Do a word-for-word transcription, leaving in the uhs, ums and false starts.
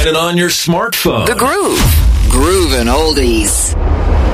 Find it on your smartphone. The Groove. Groovin' Oldies.